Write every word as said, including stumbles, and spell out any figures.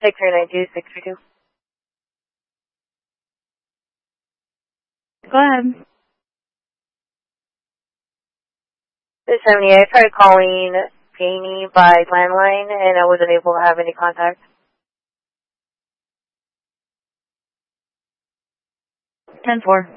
six three nine two, six three two. Go ahead. This seventy-eight, I tried calling Jamie by landline and I wasn't able to have any contact. ten four.